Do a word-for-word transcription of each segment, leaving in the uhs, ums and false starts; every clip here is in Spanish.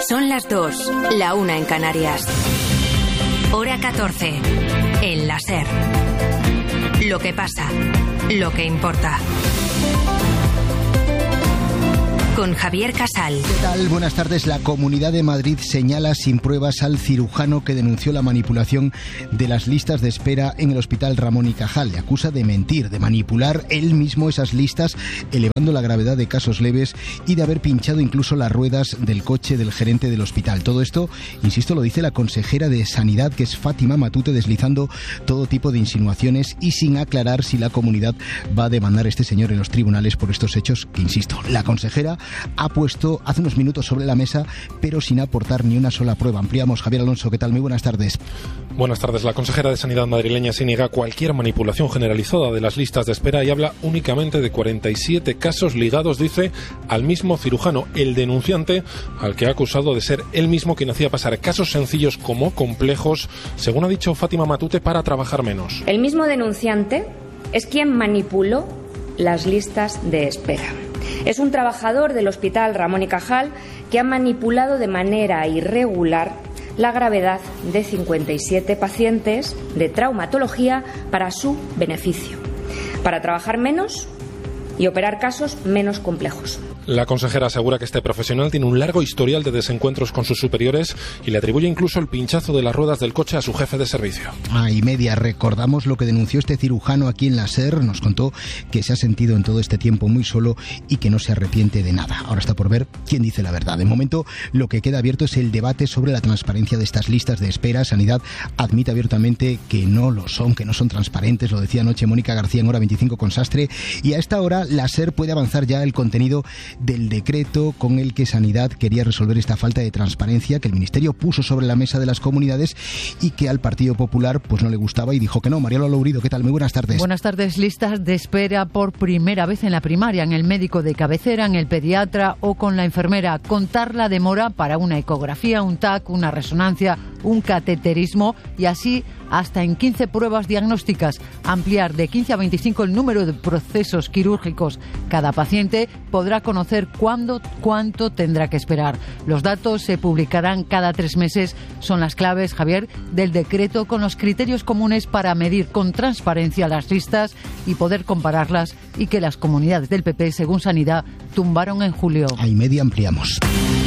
Son las dos, la una en Canarias. Hora catorce, en la SER. Lo que pasa, lo que importa. Con Javier Casal. ¿Qué tal? Buenas tardes. La Comunidad de Madrid señala sin pruebas al cirujano que denunció la manipulación de las listas de espera en el Hospital Ramón y Cajal. Le acusa de mentir, de manipular él mismo esas listas, elevando la gravedad de casos leves y de haber pinchado incluso las ruedas del coche del gerente del hospital. Todo esto, insisto, lo dice la consejera de Sanidad, que es Fátima Matute, deslizando todo tipo de insinuaciones y sin aclarar si la comunidad va a demandar a este señor en los tribunales por estos hechos que, insisto, la consejera ha puesto hace unos minutos sobre la mesa, pero sin aportar ni una sola prueba. Ampliamos. Javier Alonso, ¿qué tal? Muy buenas tardes. Buenas tardes. La consejera de Sanidad madrileña se niega cualquier manipulación generalizada de las listas de espera y habla únicamente de cuarenta y siete casos ligados, dice, al mismo cirujano, el denunciante, al que ha acusado de ser él mismo quien hacía pasar casos sencillos como complejos, según ha dicho Fátima Matute, para trabajar menos. El mismo denunciante es quien manipuló las listas de espera. Es un trabajador del Hospital Ramón y Cajal que ha manipulado de manera irregular la gravedad de cincuenta y siete pacientes de traumatología para su beneficio, para trabajar menos y operar casos menos complejos. La consejera asegura que este profesional tiene un largo historial de desencuentros con sus superiores y le atribuye incluso el pinchazo de las ruedas del coche a su jefe de servicio. Ah, y media, recordamos lo que denunció este cirujano aquí en la SER. Nos contó que se ha sentido en todo este tiempo muy solo y que no se arrepiente de nada. Ahora está por ver quién dice la verdad. De momento, lo que queda abierto es el debate sobre la transparencia de estas listas de espera. Sanidad admite abiertamente que no lo son, que no son transparentes. Lo decía anoche Mónica García en Hora veinticinco con Sastre. Y a esta hora, la SER puede avanzar ya el contenido del decreto con el que Sanidad quería resolver esta falta de transparencia que el Ministerio puso sobre la mesa de las comunidades y que al Partido Popular pues no le gustaba y dijo que no. Mariano Lourido, ¿qué tal? Muy buenas tardes. Buenas tardes. Listas de espera por primera vez en la primaria, en el médico de cabecera, en el pediatra o con la enfermera. Contar la demora para una ecografía, un T A C, una resonancia, un cateterismo y así hasta en quince pruebas diagnósticas. Ampliar de quince a veinticinco el número de procesos quirúrgicos. Cada paciente podrá conocer cuándo, cuánto tendrá que esperar. Los datos se publicarán cada tres meses. Son las claves, Javier, del decreto con los criterios comunes para medir con transparencia las listas y poder compararlas y que las comunidades del P P, según Sanidad, tumbaron en julio. Ahí media ampliamos.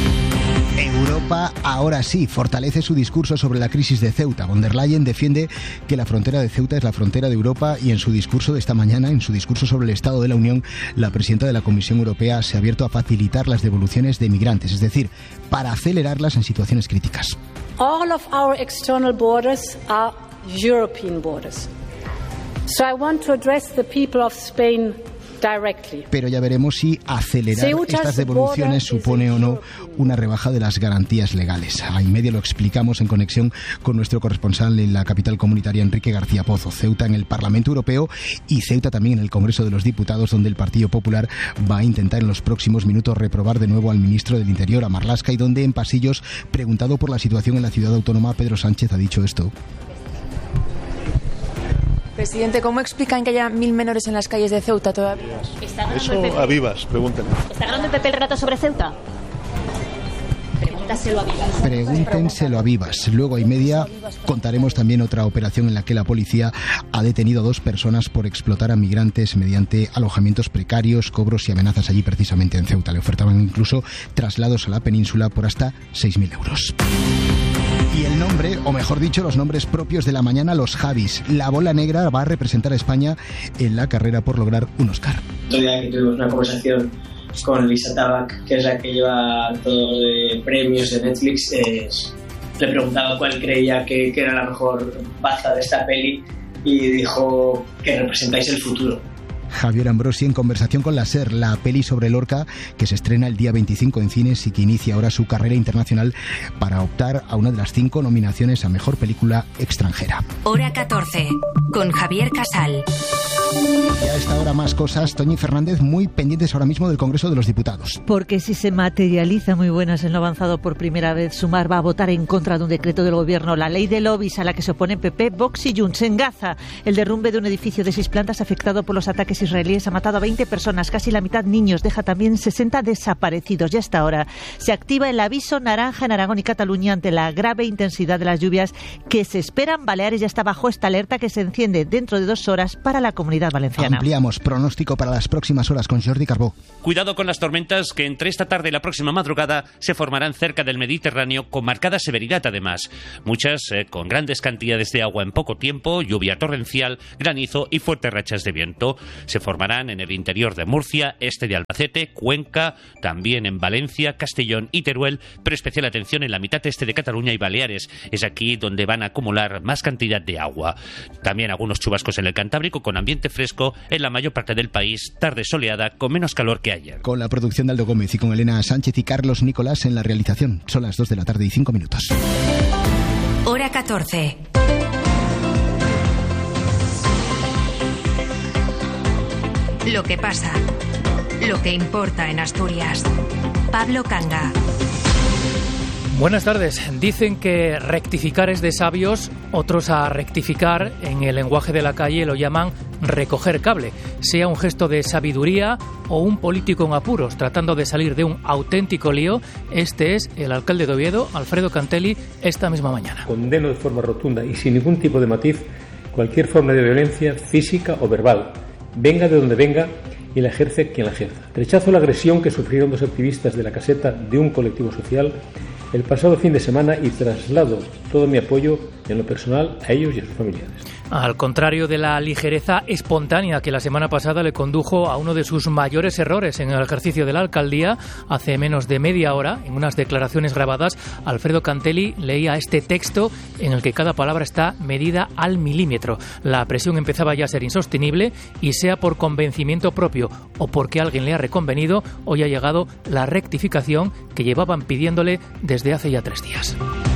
Europa ahora sí fortalece su discurso sobre la crisis de Ceuta. Von der Leyen defiende que la frontera de Ceuta es la frontera de Europa y en su discurso de esta mañana, en su discurso sobre el Estado de la Unión, la presidenta de la Comisión Europea se ha abierto a facilitar las devoluciones de migrantes, es decir, para acelerarlas en situaciones críticas. All of our external borders are European borders. So I want to address the people of Spain directly. Pero ya veremos si acelerar estas devoluciones supone o no una rebaja de las garantías legales. A y media lo explicamos en conexión con nuestro corresponsal en la capital comunitaria, Enrique García Pozo. Ceuta en el Parlamento Europeo y Ceuta también en el Congreso de los Diputados, donde el Partido Popular va a intentar en los próximos minutos reprobar de nuevo al ministro del Interior, a Marlaska, y donde en pasillos, preguntado por la situación en la ciudad autónoma, Pedro Sánchez ha dicho esto. Presidente, ¿cómo explican que haya mil menores en las calles de Ceuta todavía? Eso a Vivas, pregúntenle. ¿Está hablando el P P el rato sobre Ceuta? Pregúntaselo a Vivas. Pregúntenselo a Vivas. Luego a y media contaremos también otra operación en la que la policía ha detenido a dos personas por explotar a migrantes mediante alojamientos precarios, cobros y amenazas allí precisamente en Ceuta. Le ofertaban incluso traslados a la península por hasta seis mil euros. Y el nombre, o mejor dicho, los nombres propios de la mañana, los Javis. La bola negra va a representar a España en la carrera por lograr un Oscar. El día que tuvimos una conversación con Lisa Tabac, que es la que lleva todo de premios de Netflix, eh, le preguntaba cuál creía que, que era la mejor baza de esta peli y dijo que representáis el futuro. Javier Ambrosi en conversación con la SER, la peli sobre Lorca que se estrena el día veinticinco en cines y que inicia ahora su carrera internacional para optar a una de las cinco nominaciones a Mejor Película Extranjera. Hora catorce, con Javier Casal. Y a esta hora más cosas. Toñi Fernández, muy pendientes ahora mismo del Congreso de los Diputados. Porque si se materializa, muy buenas, en lo avanzado por primera vez, Sumar va a votar en contra de un decreto del Gobierno, la ley de lobbies a la que se oponen P P, Vox y Junts. En Gaza, el derrumbe de un edificio de seis plantas afectado por los ataques ataques israelíes ha matado a veinte personas, casi la mitad niños, deja también sesenta desaparecidos. Y hasta ahora se activa el aviso naranja en Aragón y Cataluña ante la grave intensidad de las lluvias que se esperan. Baleares ya está bajo esta alerta que se enciende dentro de dos horas para la Comunidad Valenciana. Ampliamos pronóstico para las próximas horas con Jordi Carbó. Cuidado con las tormentas que entre esta tarde y la próxima madrugada se formarán cerca del Mediterráneo con marcada severidad además. Muchas eh, con grandes cantidades de agua en poco tiempo, lluvia torrencial, granizo y fuertes rachas de viento. Se formarán en el interior de Murcia, este de Albacete, Cuenca, también en Valencia, Castellón y Teruel, pero especial atención en la mitad este de Cataluña y Baleares. Es aquí donde van a acumular más cantidad de agua. También algunos chubascos en el Cantábrico con ambiente fresco en la mayor parte del país, tarde soleada con menos calor que ayer. Con la producción de Aldo Gómez y con Elena Sánchez y Carlos Nicolás en la realización. Son las dos de la tarde y cinco minutos. Hora catorce. Lo que pasa, lo que importa en Asturias. Pablo Canga. Buenas tardes. Dicen que rectificar es de sabios, otros a rectificar, en el lenguaje de la calle lo llaman recoger cable, sea un gesto de sabiduría o un político en apuros tratando de salir de un auténtico lío. Este es el alcalde de Oviedo, Alfredo Cantelli, esta misma mañana. Condeno de forma rotunda y sin ningún tipo de matiz cualquier forma de violencia física o verbal, venga de donde venga y la ejerce quien la ejerza. Rechazo la agresión que sufrieron dos activistas de la caseta de un colectivo social el pasado fin de semana y traslado todo mi apoyo en lo personal a ellos y a sus familiares. Al contrario de la ligereza espontánea que la semana pasada le condujo a uno de sus mayores errores en el ejercicio de la alcaldía, hace menos de media hora, en unas declaraciones grabadas, Alfredo Cantelli leía este texto en el que cada palabra está medida al milímetro. La presión empezaba ya a ser insostenible y, sea por convencimiento propio o porque alguien le ha reconvenido, hoy ha llegado la rectificación que llevaban pidiéndole desde hace ya tres días.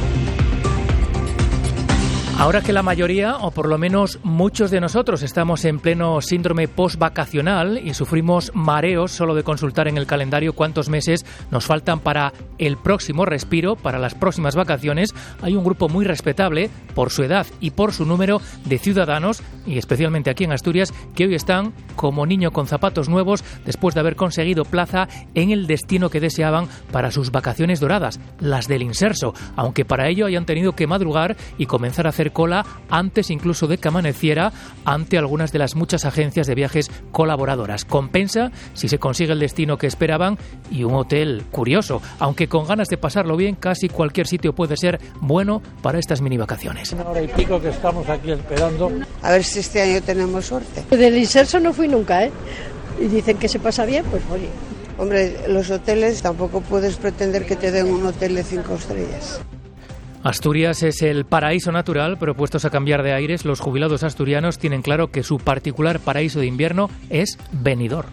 Ahora que la mayoría, o por lo menos muchos de nosotros, estamos en pleno síndrome post-vacacional y sufrimos mareos solo de consultar en el calendario cuántos meses nos faltan para el próximo respiro, para las próximas vacaciones, hay un grupo muy respetable por su edad y por su número de ciudadanos, y especialmente aquí en Asturias, que hoy están como niño con zapatos nuevos después de haber conseguido plaza en el destino que deseaban para sus vacaciones doradas, las del Inserso, aunque para ello hayan tenido que madrugar y comenzar a hacer cola antes incluso de que amaneciera ante algunas de las muchas agencias de viajes colaboradoras. Compensa si se consigue el destino que esperaban y un hotel curioso, aunque con ganas de pasarlo bien, casi cualquier sitio puede ser bueno para estas mini vacaciones. Una hora y pico que estamos aquí esperando. A ver si este año tenemos suerte. Del Inserso no fui nunca, ¿eh? Y dicen que se pasa bien, pues oye. Hombre, los hoteles tampoco puedes pretender que te den un hotel de cinco estrellas. Asturias es el paraíso natural, pero puestos a cambiar de aires, los jubilados asturianos tienen claro que su particular paraíso de invierno es Benidorm.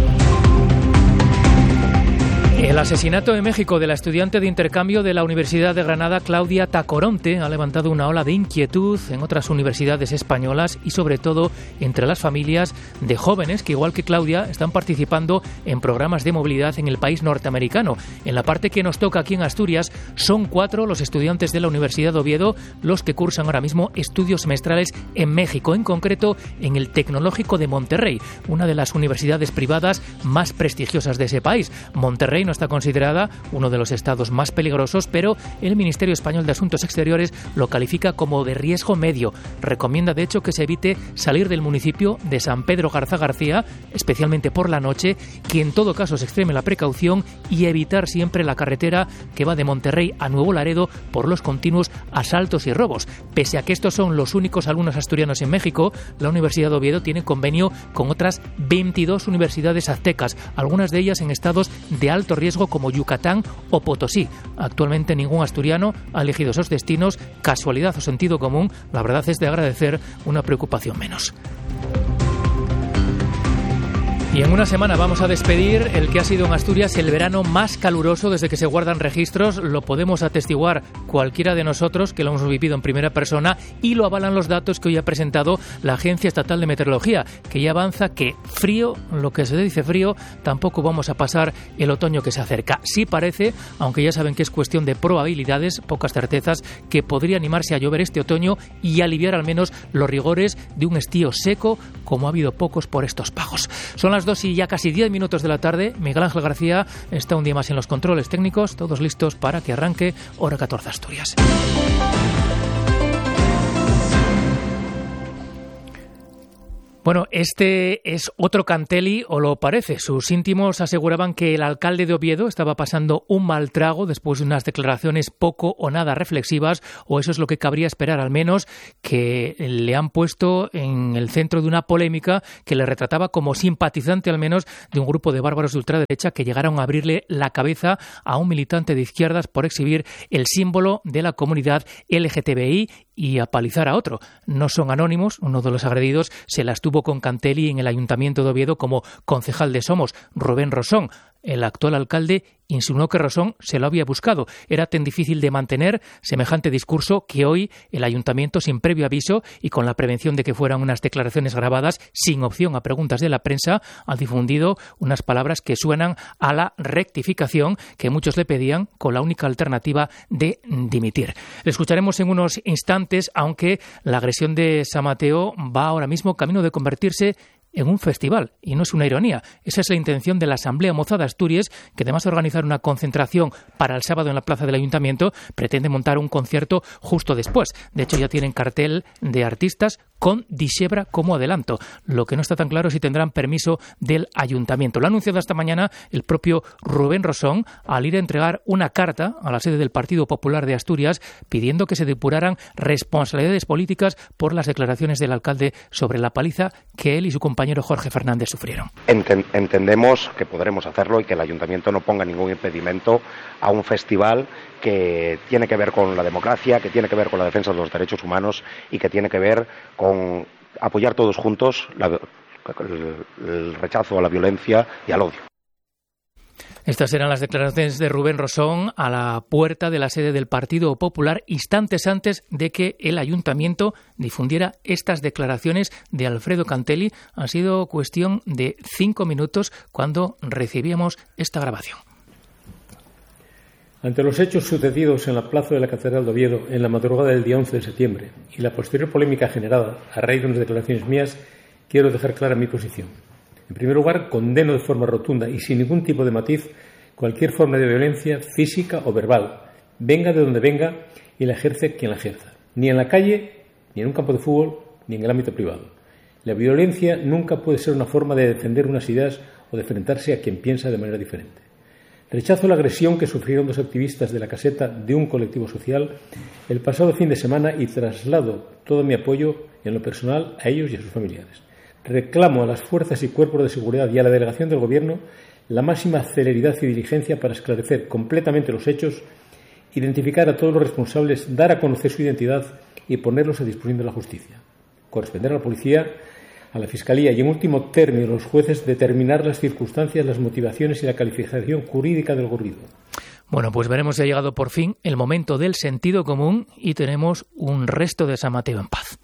El asesinato en México de la estudiante de intercambio de la Universidad de Granada, Claudia Tacoronte, ha levantado una ola de inquietud en otras universidades españolas y sobre todo entre las familias de jóvenes que, igual que Claudia, están participando en programas de movilidad en el país norteamericano. En la parte que nos toca aquí en Asturias, son cuatro los estudiantes de la Universidad de Oviedo los que cursan ahora mismo estudios semestrales en México, en concreto en el Tecnológico de Monterrey, una de las universidades privadas más prestigiosas de ese país. Monterrey no está considerada uno de los estados más peligrosos, pero el Ministerio Español de Asuntos Exteriores lo califica como de riesgo medio. Recomienda, de hecho, que se evite salir del municipio de San Pedro Garza García, especialmente por la noche, que en todo caso se extreme la precaución y evitar siempre la carretera que va de Monterrey a Nuevo Laredo por los continuos asaltos y robos. Pese a que estos son los únicos alumnos asturianos en México, la Universidad de Oviedo tiene convenio con otras veintidós universidades aztecas, algunas de ellas en estados de alto riesgo como Yucatán o Potosí. Actualmente ningún asturiano ha elegido esos destinos. Casualidad o sentido común, la verdad es de agradecer una preocupación menos. Y en una semana vamos a despedir el que ha sido en Asturias el verano más caluroso desde que se guardan registros. Lo podemos atestiguar cualquiera de nosotros que lo hemos vivido en primera persona y lo avalan los datos que hoy ha presentado la Agencia Estatal de Meteorología, que ya avanza que frío, lo que se dice frío, tampoco vamos a pasar el otoño que se acerca. Sí parece, aunque ya saben que es cuestión de probabilidades, pocas certezas, que podría animarse a llover este otoño y aliviar al menos los rigores de un estío seco, como ha habido pocos por estos pagos. Son las dos y ya casi diez minutos de la tarde. Miguel Ángel García está un día más en los controles técnicos, todos listos para que arranque Hora catorce Asturias. Bueno, este es otro Cantelli, o lo parece. Sus íntimos aseguraban que el alcalde de Oviedo estaba pasando un mal trago después de unas declaraciones poco o nada reflexivas, o eso es lo que cabría esperar al menos, que le han puesto en el centro de una polémica que le retrataba como simpatizante al menos de un grupo de bárbaros de ultraderecha que llegaron a abrirle la cabeza a un militante de izquierdas por exhibir el símbolo de la comunidad L G T B I y apalizar a otro. No son anónimos, uno de los agredidos se las tuvo con Cantelli en el Ayuntamiento de Oviedo como concejal de Somos, Rubén Rosón. El actual alcalde insinuó que Rosón se lo había buscado. Era tan difícil de mantener semejante discurso que hoy el ayuntamiento, sin previo aviso y con la prevención de que fueran unas declaraciones grabadas sin opción a preguntas de la prensa, ha difundido unas palabras que suenan a la rectificación que muchos le pedían con la única alternativa de dimitir. Le escucharemos en unos instantes, aunque la agresión de San Mateo va ahora mismo camino de convertirse en un festival, y no es una ironía. Esa es la intención de la Asamblea Moza de Asturias, que además de organizar una concentración para el sábado en la plaza del Ayuntamiento, pretende montar un concierto justo después. De hecho, ya tienen cartel de artistas con Dixebra como adelanto. Lo que no está tan claro es si tendrán permiso del Ayuntamiento. Lo ha anunciado esta mañana el propio Rubén Rosón al ir a entregar una carta a la sede del Partido Popular de Asturias pidiendo que se depuraran responsabilidades políticas por las declaraciones del alcalde sobre la paliza que él y su compañero Jorge Fernández sufrieron. Entendemos que podremos hacerlo y que el Ayuntamiento no ponga ningún impedimento a un festival que tiene que ver con la democracia, que tiene que ver con la defensa de los derechos humanos y que tiene que ver con apoyar todos juntos la, el, el rechazo a la violencia y al odio. Estas eran las declaraciones de Rubén Rosón a la puerta de la sede del Partido Popular instantes antes de que el Ayuntamiento difundiera estas declaraciones de Alfredo Cantelli. Ha sido cuestión de cinco minutos cuando recibíamos esta grabación. Ante los hechos sucedidos en la plaza de la Catedral de Oviedo en la madrugada del día once de septiembre y la posterior polémica generada a raíz de unas declaraciones mías, quiero dejar clara mi posición. En primer lugar, condeno de forma rotunda y sin ningún tipo de matiz cualquier forma de violencia física o verbal, venga de donde venga y la ejerce quien la ejerza, ni en la calle, ni en un campo de fútbol, ni en el ámbito privado. La violencia nunca puede ser una forma de defender unas ideas o de enfrentarse a quien piensa de manera diferente. Rechazo la agresión que sufrieron dos activistas de la caseta de un colectivo social el pasado fin de semana y traslado todo mi apoyo en lo personal a ellos y a sus familiares. Reclamo a las fuerzas y cuerpos de seguridad y a la delegación del Gobierno la máxima celeridad y diligencia para esclarecer completamente los hechos, identificar a todos los responsables, dar a conocer su identidad y ponerlos a disposición de la justicia. Corresponder a la policía, a la Fiscalía y, en último término, a los jueces determinar las circunstancias, las motivaciones y la calificación jurídica del ocurrido. Bueno, pues veremos si ha llegado por fin el momento del sentido común y tenemos un resto de San Mateo en paz.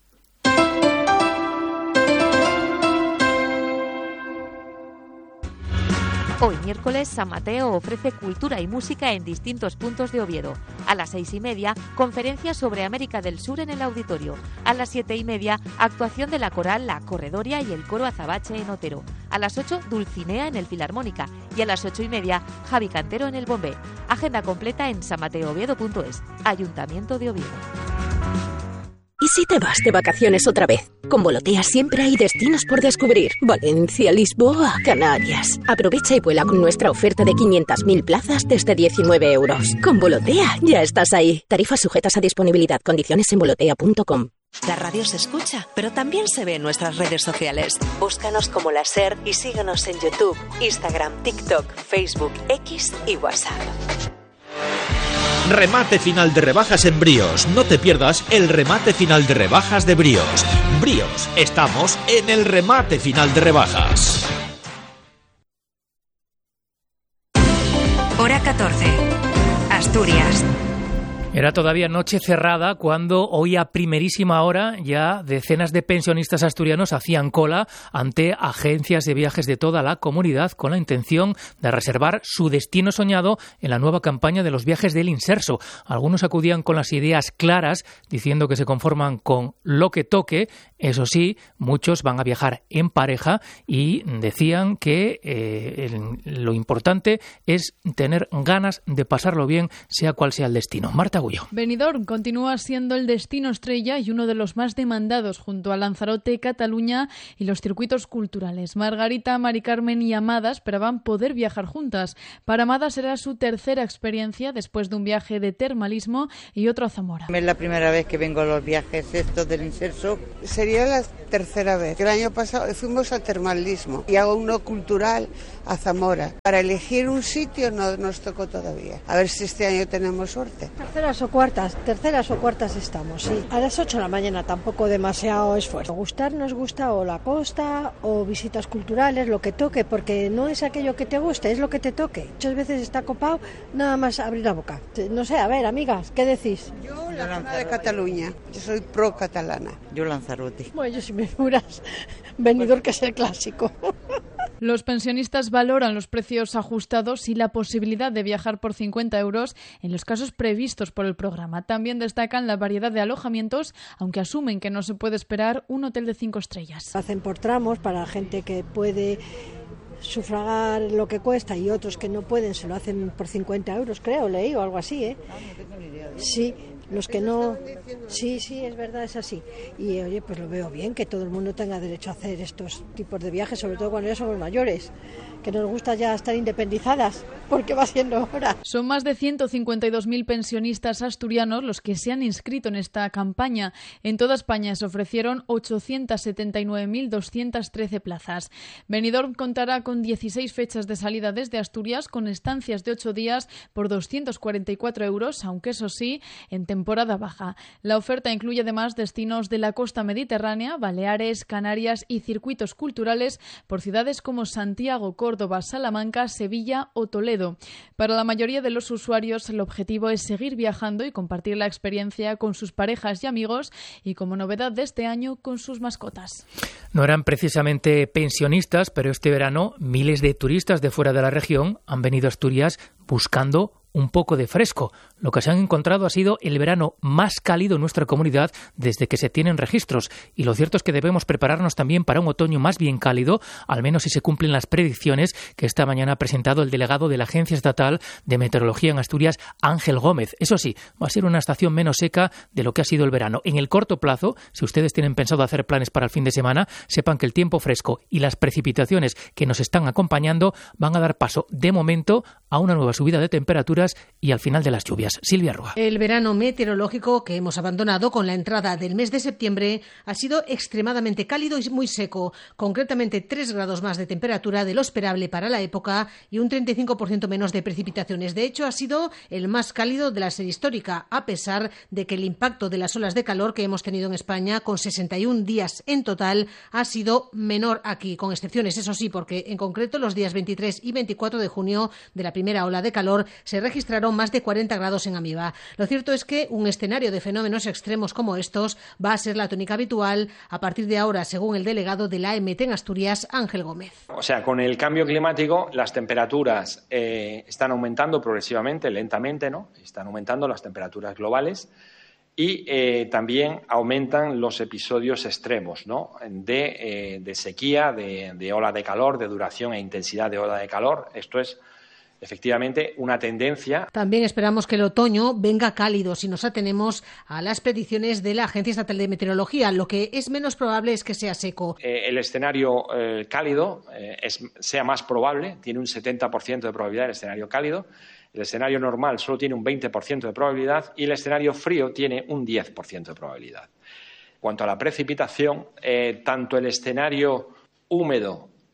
Hoy, miércoles, San Mateo ofrece cultura y música en distintos puntos de Oviedo. A las seis y media, conferencia sobre América del Sur en el auditorio. A las siete y media, actuación de la coral La Corredoria y el coro Azabache en Otero. A las ocho, Dulcinea en el Filarmónica. Y a las ocho y media, Javi Cantero en el Bombé. Agenda completa en san mateo oviedo punto es. Ayuntamiento de Oviedo. ¿Y si te vas de vacaciones otra vez? Con Volotea siempre hay destinos por descubrir. Valencia, Lisboa, Canarias. Aprovecha y vuela con nuestra oferta de quinientas mil plazas desde diecinueve euros. Con Volotea ya estás ahí. Tarifas sujetas a disponibilidad. Condiciones en volotea punto com. La radio se escucha, pero también se ve en nuestras redes sociales. Búscanos como La SER y síguenos en YouTube, Instagram, TikTok, Facebook, X y WhatsApp. Remate final de rebajas en Bríos. No te pierdas el remate final de rebajas de Bríos. Bríos, estamos en el remate final de rebajas. catorce. Asturias. Era todavía noche cerrada cuando hoy a primerísima hora ya decenas de pensionistas asturianos hacían cola ante agencias de viajes de toda la comunidad con la intención de reservar su destino soñado en la nueva campaña de los viajes del Inserso. Algunos acudían con las ideas claras diciendo que se conforman con lo que toque. Eso sí, muchos van a viajar en pareja y decían que eh, el, lo importante es tener ganas de pasarlo bien, sea cual sea el destino. Marta Gullo. Benidorm continúa siendo el destino estrella y uno de los más demandados junto a Lanzarote, Cataluña y los circuitos culturales. Margarita, Mari Carmen y Amada esperaban poder viajar juntas. Para Amada será su tercera experiencia después de un viaje de termalismo y otro a Zamora. Es la primera vez que vengo a los viajes estos del Inserso. Sería la tercera vez. El año pasado fuimos a termalismo y hago uno cultural a Zamora. Para elegir un sitio no nos tocó todavía. A ver si este año tenemos suerte. Terceras o cuartas, terceras o cuartas estamos, sí. A las ocho de la mañana, tampoco demasiado esfuerzo. Gustar nos gusta o la costa o visitas culturales, lo que toque, porque no es aquello que te guste, es lo que te toque. Muchas veces está copado nada más abrir la boca. No sé, a ver, amigas, ¿qué decís? Yo, la zona de Cataluña, yo soy pro-catalana. Yo Lanzarote. Bueno, yo si me furas, Benidorm, que es el clásico. Los pensionistas valoran los precios ajustados y la posibilidad de viajar por cincuenta euros en los casos previstos por el programa. También destacan la variedad de alojamientos, aunque asumen que no se puede esperar un hotel de cinco estrellas. Hacen por tramos para gente que puede sufragar lo que cuesta y otros que no pueden se lo hacen por cincuenta euros, creo, leí o algo así, ¿eh? Sí. Los que no... Sí, sí, es verdad, es así. Y oye, pues lo veo bien, que todo el mundo tenga derecho a hacer estos tipos de viajes, sobre todo cuando ya somos mayores, que nos gusta ya estar independizadas, porque va siendo hora. Son más de ciento cincuenta y dos mil pensionistas asturianos los que se han inscrito en esta campaña. En toda España se ofrecieron ochocientas setenta y nueve mil doscientas trece plazas. Benidorm contará con dieciséis fechas de salida desde Asturias, con estancias de ocho días por doscientos cuarenta y cuatro euros, aunque eso sí, en temporada baja. La oferta incluye además destinos de la costa mediterránea, Baleares, Canarias y circuitos culturales por ciudades como Santiago, Córdoba, Salamanca, Sevilla o Toledo. Para la mayoría de los usuarios el objetivo es seguir viajando y compartir la experiencia con sus parejas y amigos y, como novedad de este año, con sus mascotas. No eran precisamente pensionistas, pero este verano miles de turistas de fuera de la región han venido a Asturias buscando un poco de fresco. Lo que se han encontrado ha sido el verano más cálido en nuestra comunidad desde que se tienen registros. Y lo cierto es que debemos prepararnos también para un otoño más bien cálido, al menos si se cumplen las predicciones que esta mañana ha presentado el delegado de la Agencia Estatal de Meteorología en Asturias, Ángel Gómez. Eso sí, va a ser una estación menos seca de lo que ha sido el verano. En el corto plazo, si ustedes tienen pensado hacer planes para el fin de semana, sepan que el tiempo fresco y las precipitaciones que nos están acompañando van a dar paso, de momento, a una nueva subida de temperaturas y al final de las lluvias. Silvia Rúa. El verano meteorológico que hemos abandonado con la entrada del mes de septiembre ha sido extremadamente cálido y muy seco, concretamente tres grados más de temperatura de lo esperable para la época y un treinta y cinco por ciento menos de precipitaciones. De hecho, ha sido el más cálido de la serie histórica, a pesar de que el impacto de las olas de calor que hemos tenido en España, con sesenta y un días en total, ha sido menor aquí, con excepciones, eso sí, porque en concreto los días veintitrés y veinticuatro de junio de la primera ola de calor se registraron más de cuarenta grados en Amiba. Lo cierto es que un escenario de fenómenos extremos como estos va a ser la tónica habitual a partir de ahora, según el delegado de la A M T en Asturias, Ángel Gómez. O sea, con el cambio climático las temperaturas eh, están aumentando progresivamente, lentamente, ¿no? Están aumentando las temperaturas globales y eh, también aumentan los episodios extremos, ¿no? de, eh, de sequía, de, de ola de calor, de duración e intensidad de ola de calor. Esto es efectivamente una tendencia. También esperamos que el otoño venga cálido si nos atenemos a las predicciones de la Agencia Estatal de Meteorología. Lo que es menos probable es que sea seco. Eh, el escenario eh, cálido eh, es, sea más probable, tiene un setenta por ciento de probabilidad el escenario cálido. El escenario normal solo tiene un veinte por ciento de probabilidad y el escenario frío tiene un diez por ciento de probabilidad. En cuanto a la precipitación, eh, tanto el escenario húmedo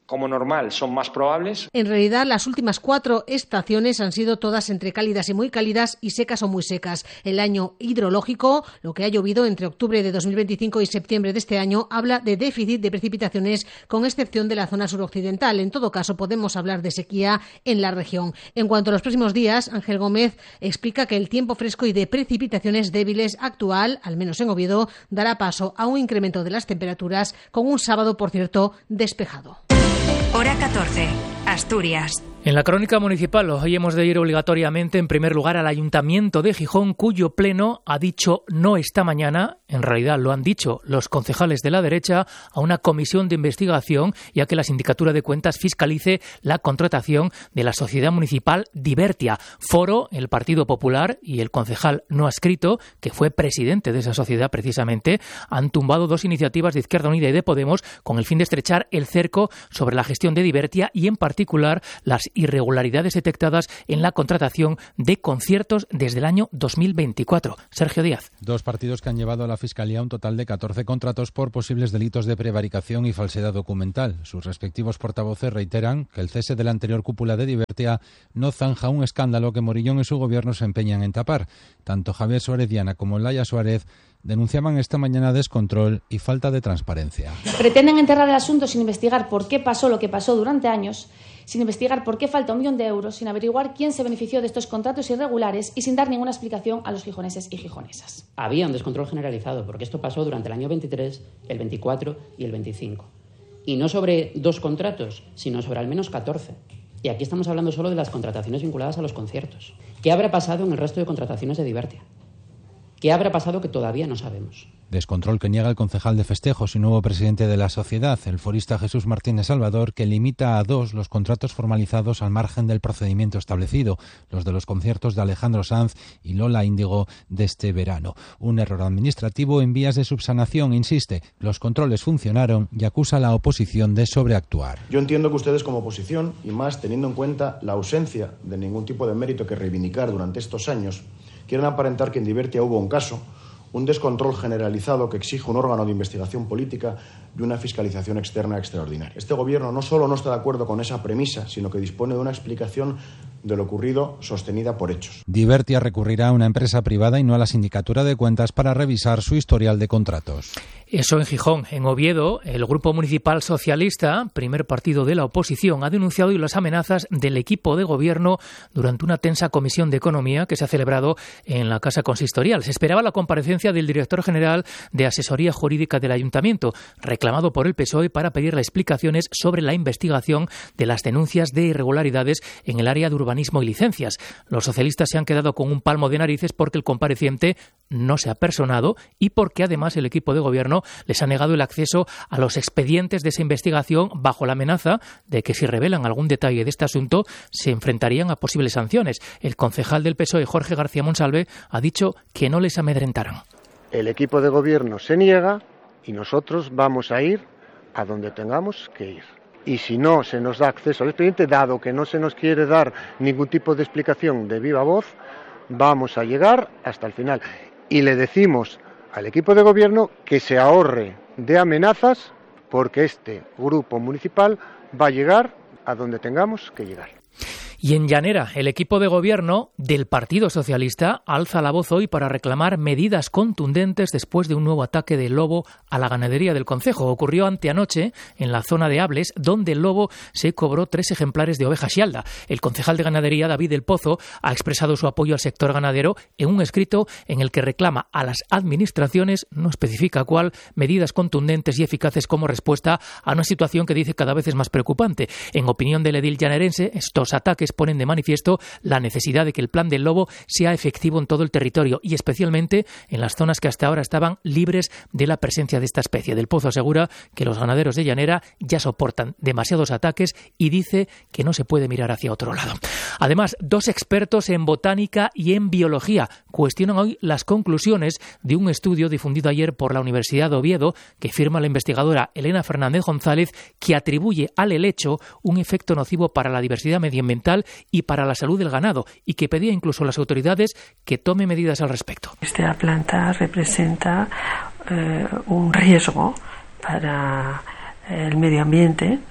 como normal, son más probables. En realidad, las últimas cuatro estaciones han sido todas entre cálidas y muy cálidas y secas o muy secas. El año hidrológico, lo que ha llovido entre octubre de dos mil veinticinco y septiembre de este año, habla de déficit de precipitaciones, con excepción de la zona suroccidental. En todo caso, podemos hablar de sequía en la región. En cuanto a los próximos días, Ángel Gómez explica que el tiempo fresco y de precipitaciones débiles actual, al menos en Oviedo, dará paso a un incremento de las temperaturas, con un sábado, por cierto, despejado. Hora catorce, Asturias. En la crónica municipal hoy hemos de ir obligatoriamente en primer lugar al Ayuntamiento de Gijón, cuyo pleno ha dicho no esta mañana, en realidad lo han dicho los concejales de la derecha, a una comisión de investigación y a que la Sindicatura de Cuentas fiscalice la contratación de la sociedad municipal Divertia. Foro, el Partido Popular y el concejal no adscrito, que fue presidente de esa sociedad precisamente, han tumbado dos iniciativas de Izquierda Unida y de Podemos con el fin de estrechar el cerco sobre la gestión de Divertia y en particular las irregularidades detectadas en la contratación de conciertos desde el año dos mil veinticuatro. Sergio Díaz. Dos partidos que han llevado a la Fiscalía un total de catorce contratos por posibles delitos de prevaricación y falsedad documental. Sus respectivos portavoces reiteran que el cese de la anterior cúpula de Divertia no zanja un escándalo que Morillón y su gobierno se empeñan en tapar. Tanto Javier Suárez Diana como Laia Suárez denunciaban esta mañana descontrol y falta de transparencia. Pretenden enterrar el asunto sin investigar por qué pasó lo que pasó durante años, sin investigar por qué falta un millón de euros, sin averiguar quién se benefició de estos contratos irregulares y sin dar ninguna explicación a los gijoneses y gijonesas. Había un descontrol generalizado, porque esto pasó durante el año veintitrés, el veinticuatro y el veinticinco. Y no sobre dos contratos, sino sobre al menos catorce. Y aquí estamos hablando solo de las contrataciones vinculadas a los conciertos. ¿Qué habrá pasado en el resto de contrataciones de Divertia? ¿Qué habrá pasado que todavía no sabemos? Descontrol que niega el concejal de festejos y nuevo presidente de la sociedad, el forista Jesús Martínez Salvador, que limita a dos los contratos formalizados al margen del procedimiento establecido, los de los conciertos de Alejandro Sanz y Lola Índigo de este verano. Un error administrativo en vías de subsanación, insiste. Los controles funcionaron y acusa a la oposición de sobreactuar. Yo entiendo que ustedes como oposición, y más teniendo en cuenta la ausencia de ningún tipo de mérito que reivindicar durante estos años, quieren aparentar que en Divertia hubo un caso, un descontrol generalizado que exige un órgano de investigación política y una fiscalización externa extraordinaria. Este gobierno no solo no está de acuerdo con esa premisa, sino que dispone de una explicación de lo ocurrido sostenida por hechos. Divertia recurrirá a una empresa privada y no a la Sindicatura de Cuentas para revisar su historial de contratos. Eso en Gijón. En Oviedo, el Grupo Municipal Socialista, primer partido de la oposición, ha denunciado hoy las amenazas del equipo de gobierno durante una tensa comisión de economía que se ha celebrado en la Casa Consistorial. Se esperaba la comparecencia del director general de Asesoría Jurídica del Ayuntamiento, reclamado por el P S O E para pedirle explicaciones sobre la investigación de las denuncias de irregularidades en el área de urbanismo y licencias. Los socialistas se han quedado con un palmo de narices porque el compareciente no se ha personado y porque además el equipo de gobierno les ha negado el acceso a los expedientes de esa investigación bajo la amenaza de que si revelan algún detalle de este asunto se enfrentarían a posibles sanciones. El concejal del P S O E, Jorge García Monsalve, ha dicho que no les amedrentaran. El equipo de gobierno se niega y nosotros vamos a ir a donde tengamos que ir. Y si no se nos da acceso al expediente, dado que no se nos quiere dar ningún tipo de explicación de viva voz, vamos a llegar hasta el final. Y le decimos al equipo de gobierno que se ahorre de amenazas porque este grupo municipal va a llegar a donde tengamos que llegar. Y en Llanera, el equipo de gobierno del Partido Socialista alza la voz hoy para reclamar medidas contundentes después de un nuevo ataque de lobo a la ganadería del concejo. Ocurrió anteanoche en la zona de Ables, donde el lobo se cobró tres ejemplares de oveja xialda. El concejal de ganadería, David del Pozo, ha expresado su apoyo al sector ganadero en un escrito en el que reclama a las administraciones, no especifica cuál, medidas contundentes y eficaces como respuesta a una situación que dice cada vez es más preocupante. En opinión del edil llanerense, estos ataques ponen de manifiesto la necesidad de que el plan del lobo sea efectivo en todo el territorio y especialmente en las zonas que hasta ahora estaban libres de la presencia de esta especie. Del Pozo asegura que los ganaderos de Llanera ya soportan demasiados ataques y dice que no se puede mirar hacia otro lado. Además, dos expertos en botánica y en biología cuestionan hoy las conclusiones de un estudio difundido ayer por la Universidad de Oviedo que firma la investigadora Elena Fernández González, que atribuye al helecho un efecto nocivo para la diversidad medioambiental y para la salud del ganado y que pedía incluso a las autoridades que tome medidas al respecto. Esta planta representa eh, un riesgo para el medio ambiente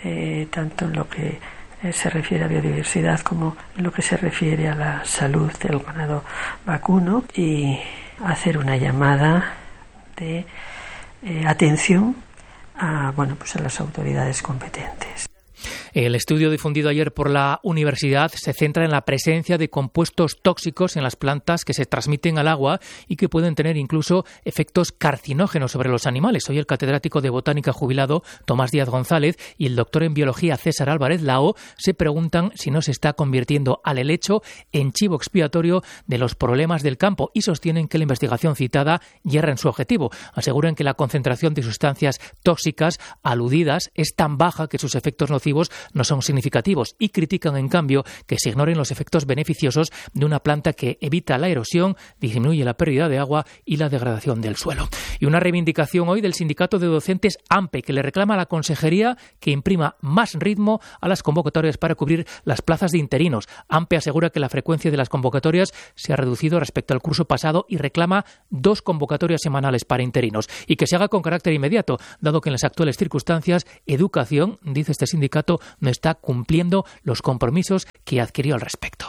eh, tanto en lo que eh, se refiere a biodiversidad como en lo que se refiere a la salud del ganado vacuno, y hacer una llamada de eh, atención a, bueno, pues a las autoridades competentes. El estudio difundido ayer por la universidad se centra en la presencia de compuestos tóxicos en las plantas que se transmiten al agua y que pueden tener incluso efectos carcinógenos sobre los animales. Hoy el catedrático de botánica jubilado Tomás Díaz González y el doctor en biología César Álvarez Lao se preguntan si no se está convirtiendo al helecho en chivo expiatorio de los problemas del campo y sostienen que la investigación citada yerra en su objetivo. Aseguran que la concentración de sustancias tóxicas aludidas es tan baja que sus efectos nocivos no son significativos y critican, en cambio, que se ignoren los efectos beneficiosos de una planta que evita la erosión, disminuye la pérdida de agua y la degradación del suelo. Y una reivindicación hoy del sindicato de docentes AMPE, que le reclama a la consejería que imprima más ritmo a las convocatorias para cubrir las plazas de interinos. AMPE asegura que la frecuencia de las convocatorias se ha reducido respecto al curso pasado y reclama dos convocatorias semanales para interinos y que se haga con carácter inmediato, dado que en las actuales circunstancias, educación, dice este sindicato, no está cumpliendo los compromisos que adquirió al respecto.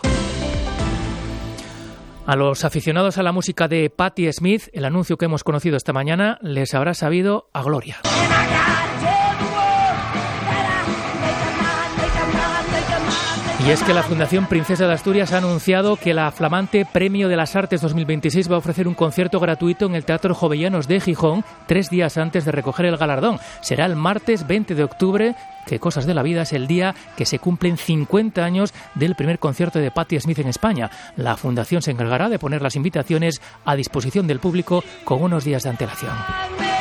A los aficionados a la música de Patti Smith, el anuncio que hemos conocido esta mañana les habrá sabido a gloria. Y es que la Fundación Princesa de Asturias ha anunciado que la flamante Premio de las Artes dos mil veintiséis va a ofrecer un concierto gratuito en el Teatro Jovellanos de Gijón tres días antes de recoger el galardón. Será el martes veinte de octubre, que cosas de la vida, es el día que se cumplen cincuenta años del primer concierto de Patti Smith en España. La Fundación se encargará de poner las invitaciones a disposición del público con unos días de antelación.